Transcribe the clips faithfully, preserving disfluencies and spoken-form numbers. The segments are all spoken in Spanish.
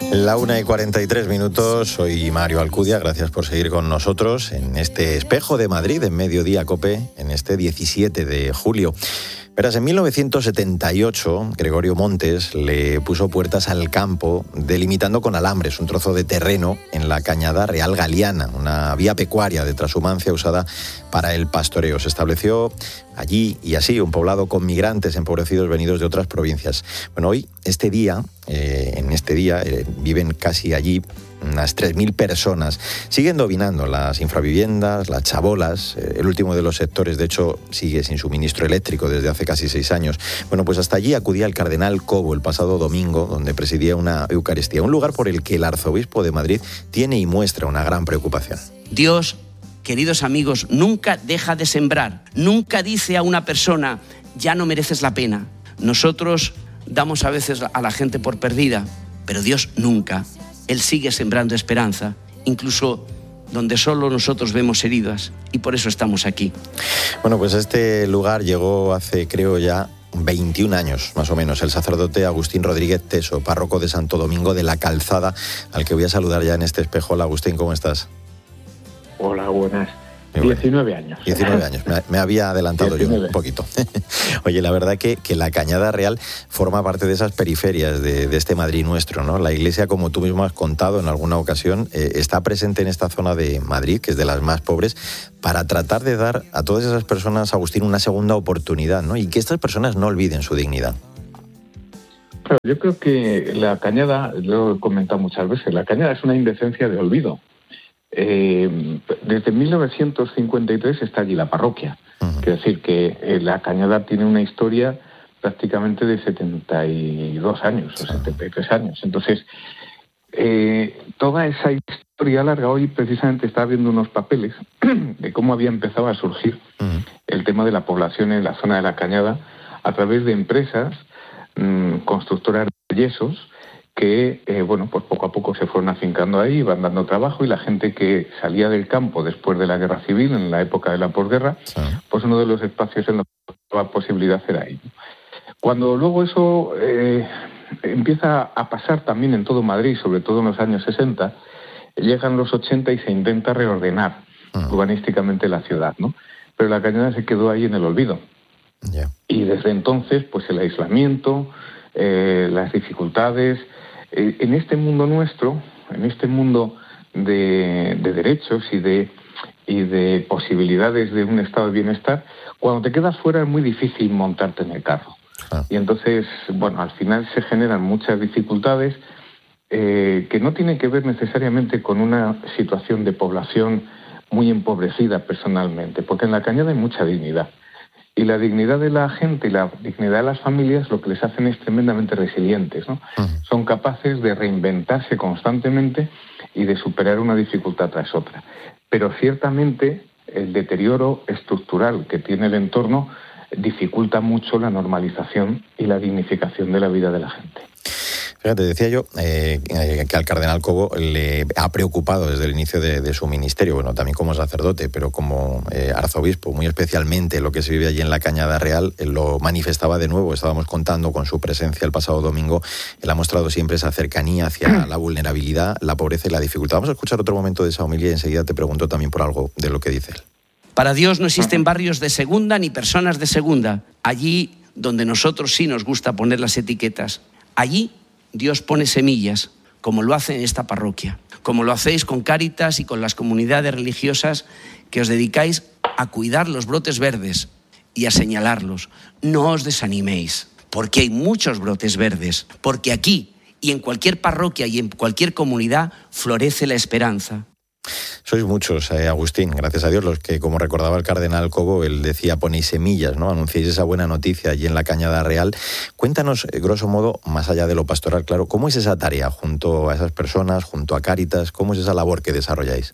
La una y cuarenta y tres minutos, soy Mario Alcudia, gracias por seguir con nosotros en este Espejo de Madrid, en Mediodía COPE, en este diecisiete de julio. Verás, en mil novecientos setenta y ocho, Gregorio Montes le puso puertas al campo, delimitando con alambres un trozo de terreno en la Cañada Real Galiana, una vía pecuaria de trashumancia usada para el pastoreo. Se estableció allí y así un poblado con migrantes empobrecidos venidos de otras provincias. Bueno, hoy, este día, eh, en este día, eh, viven casi allí unas tres mil personas. Siguen dominando las infraviviendas, las chabolas. El último de los sectores, de hecho, sigue sin suministro eléctrico desde hace casi seis años. Bueno, pues hasta allí acudía el cardenal Cobo el pasado domingo, donde presidía una Eucaristía, un lugar por el que el arzobispo de Madrid tiene y muestra una gran preocupación. Dios, queridos amigos, nunca deja de sembrar. Nunca dice a una persona, ya no mereces la pena. Nosotros damos a veces a la gente por perdida, pero Dios nunca. Él sigue sembrando esperanza, incluso donde solo nosotros vemos heridas, y por eso estamos aquí. Bueno, pues este lugar llegó hace, creo ya, veintiún años, más o menos, el sacerdote Agustín Rodríguez Teso, párroco de Santo Domingo de la Calzada, al que voy a saludar ya en este espejo. Hola, Agustín, ¿cómo estás? Hola, buenas. diecinueve años. diecinueve años, me, me había adelantado diecinueve. Yo un poquito. Oye, la verdad que, que la Cañada Real forma parte de esas periferias de, de este Madrid nuestro, ¿no? La Iglesia, como tú mismo has contado en alguna ocasión, eh, está presente en esta zona de Madrid, que es de las más pobres, para tratar de dar a todas esas personas, Agustín, una segunda oportunidad, ¿no? Y que estas personas no olviden su dignidad. Claro, yo creo que la Cañada, lo he comentado muchas veces, la Cañada es una indecencia de olvido. Eh, desde mil novecientos cincuenta y tres está allí la parroquia. Uh-huh. Quiere decir que eh, la Cañada tiene una historia prácticamente de setenta y dos años o setenta y tres años. Entonces, eh, toda esa historia larga, hoy precisamente estaba viendo unos papeles de cómo había empezado a surgir uh-huh. el tema de la población en la zona de la Cañada a través de empresas mmm, constructoras de yesos que, eh, bueno, pues poco a poco se fueron afincando ahí, iban dando trabajo, y la gente que salía del campo después de la guerra civil, en la época de la posguerra, sí. pues uno de los espacios en los que la posibilidad era ahí. Cuando luego eso eh, empieza a pasar también en todo Madrid, sobre todo en los años sesenta, llegan los ochenta y se intenta reordenar uh-huh. urbanísticamente la ciudad, ¿no? Pero la Cañada se quedó ahí en el olvido. Yeah. Y desde entonces, pues el aislamiento, eh, las dificultades. En este mundo nuestro, en este mundo de, de derechos y de, y de posibilidades de un estado de bienestar, cuando te quedas fuera es muy difícil montarte en el carro. Ah. Y entonces, bueno, al final se generan muchas dificultades eh, que no tienen que ver necesariamente con una situación de población muy empobrecida personalmente, porque en la Cañada hay mucha dignidad. Y la dignidad de la gente y la dignidad de las familias lo que les hacen es tremendamente resilientes, ¿no? Uh-huh. Son capaces de reinventarse constantemente y de superar una dificultad tras otra. Pero ciertamente el deterioro estructural que tiene el entorno dificulta mucho la normalización y la dignificación de la vida de la gente. Fíjate, decía yo eh, que al cardenal Cobo le ha preocupado desde el inicio de, de su ministerio, bueno, también como sacerdote, pero como eh, arzobispo, muy especialmente lo que se vive allí en la Cañada Real, él lo manifestaba de nuevo, estábamos contando con su presencia el pasado domingo, él ha mostrado siempre esa cercanía hacia la vulnerabilidad, la pobreza y la dificultad. Vamos a escuchar otro momento de esa homilía y enseguida te pregunto también por algo de lo que dice él. Para Dios no existen barrios de segunda ni personas de segunda, allí donde nosotros sí nos gusta poner las etiquetas, allí Dios pone semillas, como lo hace en esta parroquia, como lo hacéis con Cáritas y con las comunidades religiosas que os dedicáis a cuidar los brotes verdes y a señalarlos. No os desaniméis, porque hay muchos brotes verdes, porque aquí y en cualquier parroquia y en cualquier comunidad florece la esperanza. Sois muchos, eh, Agustín, gracias a Dios, los que, como recordaba el cardenal Cobo, él decía, ponéis semillas, ¿no? Anunciáis esa buena noticia allí en la Cañada Real. Cuéntanos, eh, grosso modo, más allá de lo pastoral, claro, ¿cómo es esa tarea junto a esas personas, junto a Cáritas? ¿Cómo es esa labor que desarrolláis?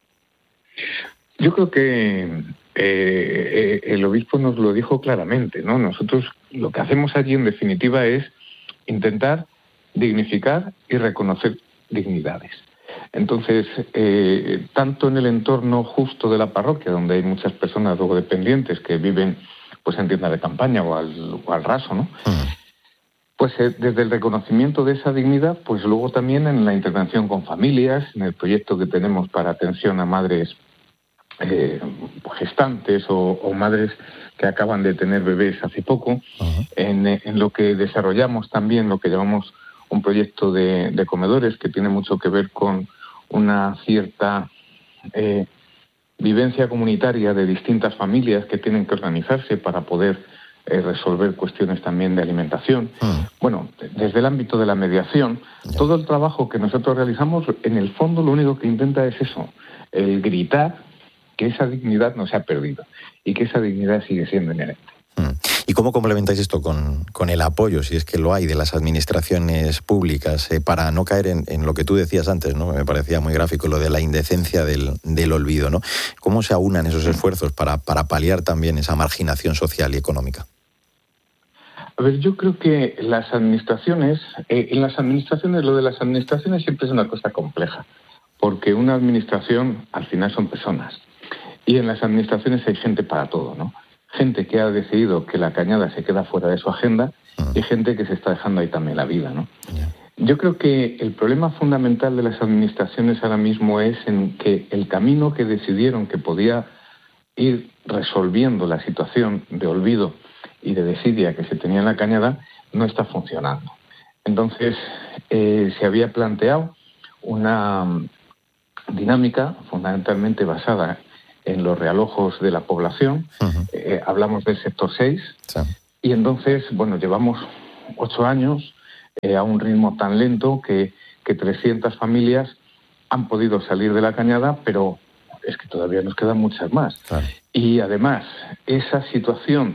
Yo creo que eh, eh, el obispo nos lo dijo claramente, ¿no? Nosotros lo que hacemos allí, en definitiva, es intentar dignificar y reconocer dignidades. Entonces, eh, tanto en el entorno justo de la parroquia, donde hay muchas personas luego dependientes que viven pues en tiendas de campaña o al, o al raso, ¿no? Uh-huh. Pues eh, desde el reconocimiento de esa dignidad, pues luego también en la intervención con familias, en el proyecto que tenemos para atención a madres eh, gestantes o, o madres que acaban de tener bebés hace poco, uh-huh. en, en lo que desarrollamos también lo que llamamos un proyecto de, de comedores que tiene mucho que ver con una cierta eh, vivencia comunitaria de distintas familias que tienen que organizarse para poder Eh, resolver cuestiones también de alimentación. Mm. Bueno, desde el ámbito de la mediación, yeah. todo el trabajo que nosotros realizamos, en el fondo lo único que intenta es eso, el gritar que esa dignidad no se ha perdido y que esa dignidad sigue siendo inherente. Mm. ¿Y cómo complementáis esto con, con el apoyo, si es que lo hay, de las administraciones públicas, eh, para no caer en, en lo que tú decías antes, ¿no? Me parecía muy gráfico lo de la indecencia del, del olvido, ¿no? ¿Cómo se aunan esos esfuerzos para, para paliar también esa marginación social y económica? A ver, yo creo que las administraciones, eh, en las administraciones, lo de las administraciones siempre es una cosa compleja, porque una administración al final son personas, y en las administraciones hay gente para todo, ¿no? Gente que ha decidido que la cañada se queda fuera de su agenda uh-huh. y gente que se está dejando ahí también la vida, ¿no? Yeah. Yo creo que el problema fundamental de las administraciones ahora mismo es en que el camino que decidieron que podía ir resolviendo la situación de olvido y de desidia que se tenía en la cañada no está funcionando. Entonces, eh, se había planteado una dinámica fundamentalmente basada en los realojos de la población, uh-huh. eh, hablamos del sector seis, sí. y entonces, bueno, llevamos ocho años eh, a un ritmo tan lento que, que trescientas familias han podido salir de la cañada, pero es que todavía nos quedan muchas más. Claro. Y además, esa situación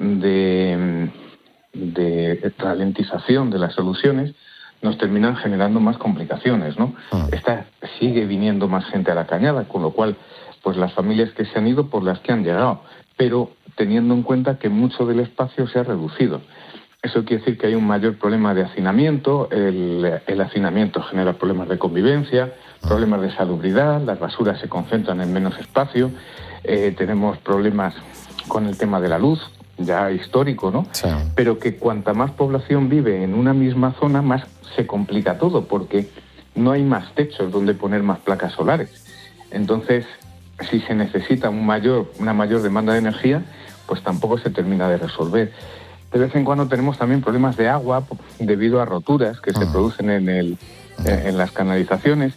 de, de ralentización de las soluciones nos terminan generando más complicaciones, ¿no? Uh-huh. Esta, sigue viniendo más gente a la cañada, con lo cual pues las familias que se han ido por las que han llegado, pero teniendo en cuenta que mucho del espacio se ha reducido. Eso quiere decir que hay un mayor problema de hacinamiento, el, el hacinamiento genera problemas de convivencia, problemas de salubridad, las basuras se concentran en menos espacio, eh, tenemos problemas con el tema de la luz, ya histórico, ¿no? Sí. Pero que cuanta más población vive en una misma zona, más se complica todo, porque no hay más techos donde poner más placas solares. Entonces, si se necesita un mayor, una mayor demanda de energía, pues tampoco se termina de resolver. De vez en cuando tenemos también problemas de agua debido a roturas que uh-huh. se producen en, el, en, en las canalizaciones.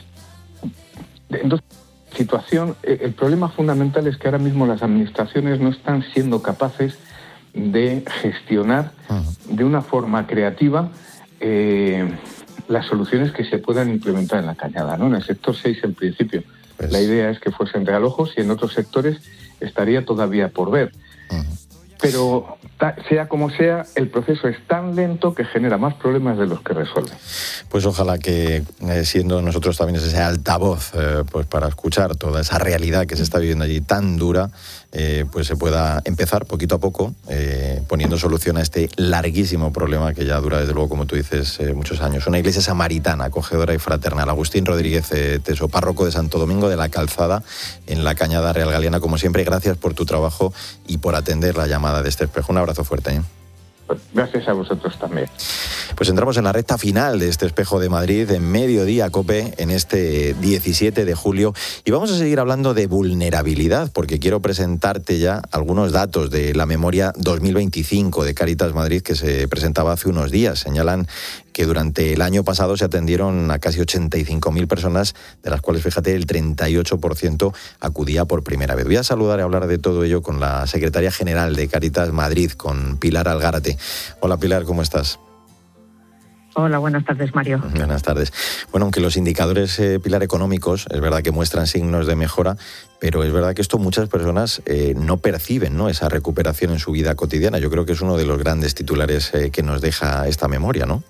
Entonces, situación, el problema fundamental es que ahora mismo las administraciones no están siendo capaces de gestionar uh-huh. de una forma creativa eh, las soluciones que se puedan implementar en la cañada, ¿no? En el sector seis, en principio, pues la idea es que fuesen realojos, y en otros sectores estaría todavía por ver. Uh-huh. Pero ta, sea como sea, el proceso es tan lento que genera más problemas de los que resuelve. Pues ojalá que, eh, siendo nosotros también ese altavoz, eh, pues para escuchar toda esa realidad que se está viviendo allí tan dura, eh, pues se pueda empezar poquito a poco eh, poniendo solución a este larguísimo problema que ya dura, desde luego, como tú dices, eh, muchos años. Una iglesia samaritana, acogedora y fraternal. Agustín Rodríguez eh, Teso, párroco de Santo Domingo de la Calzada, en la Cañada Real Galiana. Como siempre, gracias por tu trabajo y por atender la llamada de este espejo. Un abrazo fuerte, ¿eh? Gracias a vosotros también. Pues entramos en la recta final de este Espejo de Madrid, en Mediodía COPE, en este diecisiete de julio, y vamos a seguir hablando de vulnerabilidad, porque quiero presentarte ya algunos datos de la memoria dos mil veinticinco de Cáritas Madrid, que se presentaba hace unos días. Señalan que durante el año pasado se atendieron a casi ochenta y cinco mil personas, de las cuales, fíjate, el treinta y ocho por ciento acudía por primera vez. Voy a saludar y hablar de todo ello con la secretaria general de Cáritas Madrid, con Pilar Algárate. Hola, Pilar, ¿cómo estás? Hola, buenas tardes, Mario. Buenas tardes. Bueno, aunque los indicadores, eh, Pilar, económicos, es verdad que muestran signos de mejora, pero es verdad que esto muchas personas eh, no perciben, ¿no?, esa recuperación en su vida cotidiana. Yo creo que es uno de los grandes titulares eh, que nos deja esta memoria, ¿no?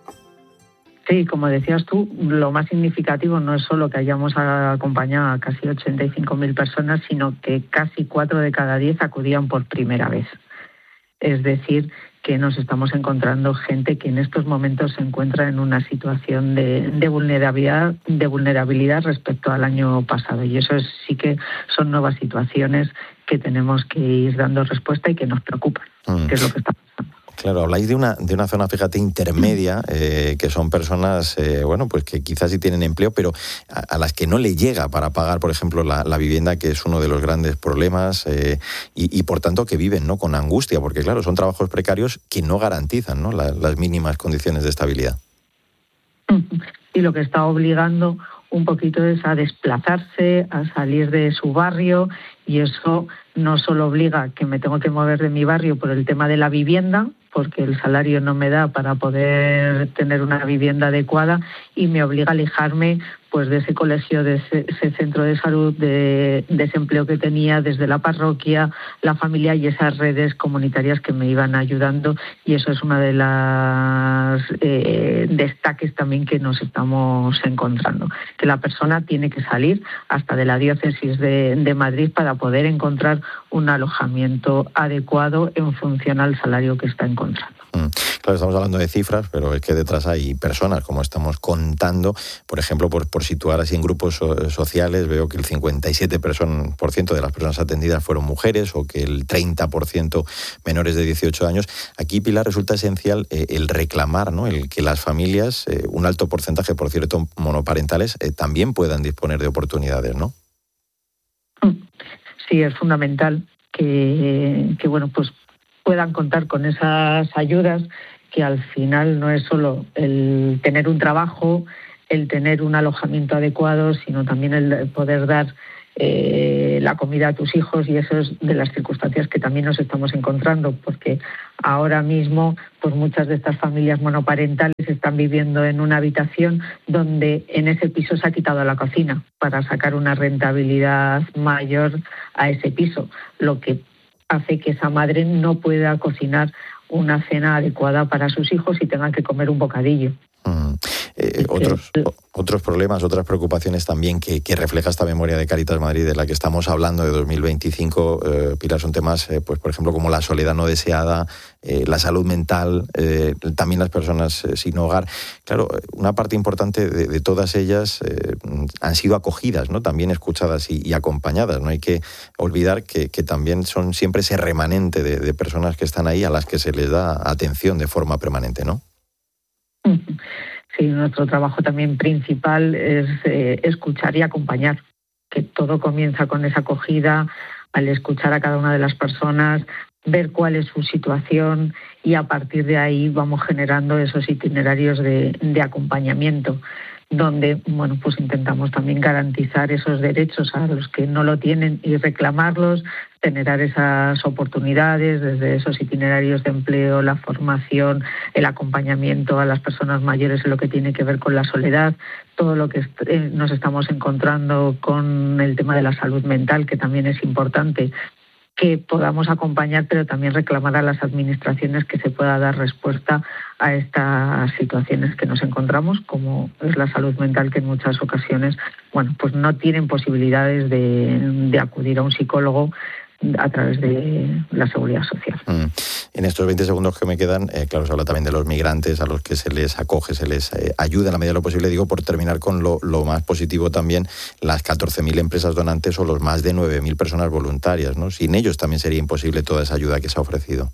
Sí, como decías tú, lo más significativo no es solo que hayamos acompañado a casi ochenta y cinco mil personas, sino que casi cuatro de cada diez acudían por primera vez. Es decir, que nos estamos encontrando gente que en estos momentos se encuentra en una situación de, de vulnerabilidad, de vulnerabilidad respecto al año pasado. Y eso es, sí que son nuevas situaciones que tenemos que ir dando respuesta y que nos preocupan, mm. que es lo que está pasando. Claro, habláis de una, de una zona, fíjate, intermedia, eh, que son personas, eh, bueno, pues que quizás sí tienen empleo, pero a, a las que no le llega para pagar, por ejemplo, la, la vivienda, que es uno de los grandes problemas, eh, y, y por tanto que viven, ¿no?, con angustia, porque claro, son trabajos precarios que no garantizan, ¿no?, la, las mínimas condiciones de estabilidad. Y lo que está obligando un poquito es a desplazarse, a salir de su barrio, y eso no solo obliga que me tengo que mover de mi barrio por el tema de la vivienda, porque el salario no me da para poder tener una vivienda adecuada, y me obliga a alejarme pues de ese colegio, de ese, ese centro de salud, de, de ese empleo que tenía, desde la parroquia, la familia y esas redes comunitarias que me iban ayudando, y eso es una de las eh, destaques también que nos estamos encontrando, que la persona tiene que salir hasta de la diócesis de, de Madrid para poder encontrar un alojamiento adecuado en función al salario que está encontrando. Claro, estamos hablando de cifras, pero es que detrás hay personas, como estamos contando. Por ejemplo, por, por situar así en grupos so, sociales, veo que el cincuenta y siete por ciento de las personas atendidas fueron mujeres, o que el treinta por ciento menores de dieciocho años. Aquí, Pilar, resulta esencial eh, el reclamar, ¿no?, el que las familias, eh, un alto porcentaje, por cierto, monoparentales, eh, también puedan disponer de oportunidades, ¿no? Sí, es fundamental que, que bueno, pues puedan contar con esas ayudas, que al final no es solo el tener un trabajo, el tener un alojamiento adecuado, sino también el poder dar eh, la comida a tus hijos, y eso es de las circunstancias que también nos estamos encontrando, porque ahora mismo pues muchas de estas familias monoparentales están viviendo en una habitación donde en ese piso se ha quitado la cocina para sacar una rentabilidad mayor a ese piso, lo que hace que esa madre no pueda cocinar una cena adecuada para sus hijos y tengan que comer un bocadillo. Mm. Eh, otros, otros problemas, otras preocupaciones también que, que refleja esta memoria de Cáritas Madrid, de la que estamos hablando, de dos mil veinticinco, eh, Pilar, son temas, eh, pues por ejemplo, como la soledad no deseada, eh, la salud mental, eh, también las personas eh, sin hogar. Claro, una parte importante de, de todas ellas eh, han sido acogidas, ¿no?, también escuchadas y, y acompañadas. No hay que olvidar que, que también son siempre ese remanente de, de personas que están ahí, a las que se les da atención de forma permanente, ¿no? Sí, nuestro trabajo también principal es eh, escuchar y acompañar, que todo comienza con esa acogida, al escuchar a cada una de las personas, ver cuál es su situación, y a partir de ahí vamos generando esos itinerarios de, de acompañamiento, donde bueno, pues intentamos también garantizar esos derechos a los que no lo tienen y reclamarlos, generar esas oportunidades desde esos itinerarios de empleo, la formación, el acompañamiento a las personas mayores en lo que tiene que ver con la soledad, todo lo que est- nos estamos encontrando con el tema de la salud mental, que también es importante que podamos acompañar, pero también reclamar a las administraciones que se pueda dar respuesta a estas situaciones que nos encontramos, como es la salud mental, que en muchas ocasiones, bueno, pues no tienen posibilidades de, de acudir a un psicólogo a través de la seguridad social. Mm. En estos veinte segundos que me quedan, eh, claro, se habla también de los migrantes a los que se les acoge, se les eh, ayuda en la medida de lo posible. Digo, por terminar con lo, lo más positivo también, las catorce mil empresas donantes o los más de nueve mil personas voluntarias, ¿no? Sin ellos también sería imposible toda esa ayuda que se ha ofrecido.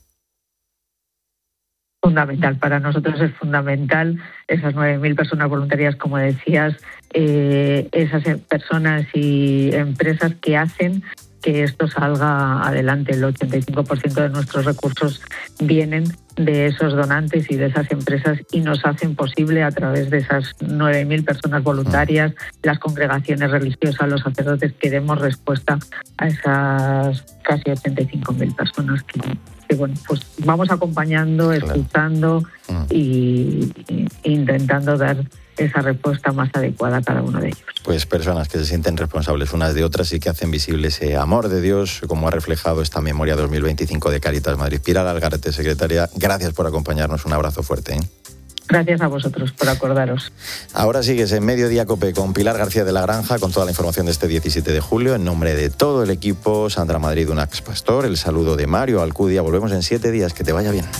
Fundamental, para nosotros es fundamental esas nueve mil personas voluntarias, como decías, eh, esas personas y empresas que hacen que esto salga adelante. El ochenta y cinco por ciento de nuestros recursos vienen de esos donantes y de esas empresas, y nos hacen posible, a través de esas nueve mil personas voluntarias, las congregaciones religiosas, los sacerdotes, que demos respuesta a esas casi ochenta y cinco mil personas que, que bueno, pues vamos acompañando, escuchando y, y intentando dar esa respuesta más adecuada a cada uno de ellos. Pues personas que se sienten responsables unas de otras y que hacen visible ese amor de Dios, como ha reflejado esta memoria dos mil veinticinco de Cáritas Madrid. Pilar Algarete, secretaria, gracias por acompañarnos. Un abrazo fuerte, ¿eh? Gracias a vosotros por acordaros. Ahora sigues en Mediodía COPE con Pilar García de la Granja, con toda la información de este diecisiete de julio. En nombre de todo el equipo, Sandra Madrid, Unax Pastor, el saludo de Mario Alcudia. Volvemos en siete días. Que te vaya bien.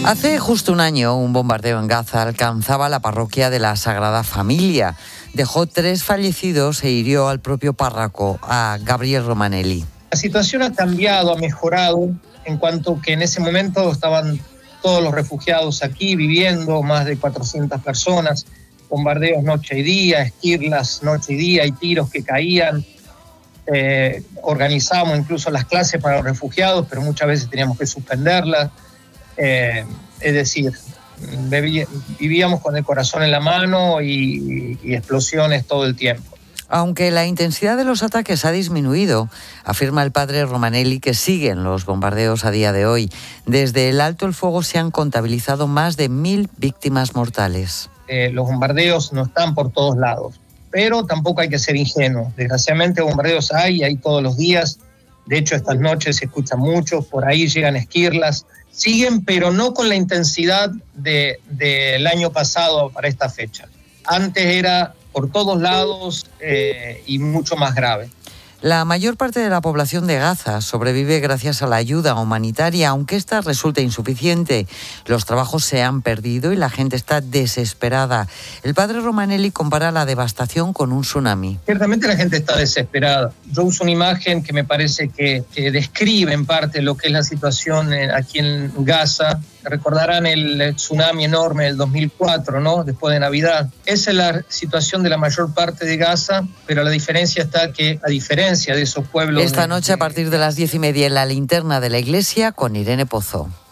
Hace justo un año, un bombardeo en Gaza alcanzaba la parroquia de la Sagrada Familia. Dejó tres fallecidos e hirió al propio párroco, a Gabriel Romanelli. La situación ha cambiado, ha mejorado, en cuanto que en ese momento estaban todos los refugiados aquí viviendo, más de cuatrocientas personas, bombardeos noche y día, esquirlas noche y día y tiros que caían. Eh, organizábamos incluso las clases para los refugiados, pero muchas veces teníamos que suspenderlas. Eh, es decir, vivíamos con el corazón en la mano y, y explosiones todo el tiempo. Aunque la intensidad de los ataques ha disminuido, afirma el padre Romanelli que siguen los bombardeos a día de hoy. Desde el alto el fuego se han contabilizado más de mil víctimas mortales. Eh, los bombardeos no están por todos lados, pero tampoco hay que ser ingenuos. Desgraciadamente bombardeos hay, hay todos los días. De hecho, estas noches se escuchan mucho, por ahí llegan esquirlas. Siguen, pero no con la intensidad de, del año pasado para esta fecha. Antes era por todos lados eh, y mucho más grave. La mayor parte de la población de Gaza sobrevive gracias a la ayuda humanitaria, aunque esta resulta insuficiente. Los trabajos se han perdido y la gente está desesperada. El padre Romanelli compara la devastación con un tsunami. Ciertamente la gente está desesperada. Yo uso una imagen que me parece que, que describe en parte lo que es la situación aquí en Gaza. Recordarán el tsunami enorme del dos mil cuatro, ¿no? Después de Navidad. Esa es la situación de la mayor parte de Gaza, pero la diferencia está que, a diferencia de esos pueblos... Esta noche, a partir de las diez y media, en la linterna de la iglesia, con Irene Pozo.